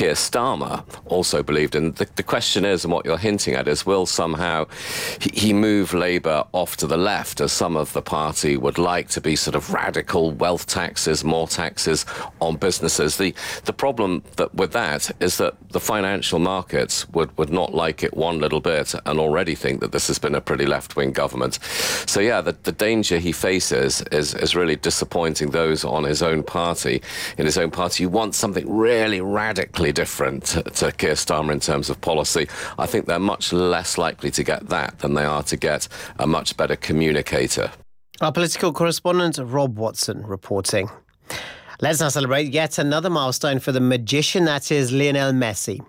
Keir Starmer also believed in. The question is, and what you're hinting at is, will somehow he move Labour off to the left, as some of the party would like, to be sort of radical wealth taxes, more taxes on businesses. The problem with that is that the financial markets would not like it one little bit, and already think that this has been a pretty left-wing government. So yeah, the danger he faces is really disappointing those on his own party. In his own party, you want something really radically different to Keir Starmer in terms of policy. I think they're much less likely to get that than they are to get a much better communicator. Our political correspondent Rob Watson reporting. Let's now celebrate yet another milestone for the magician that is Lionel Messi.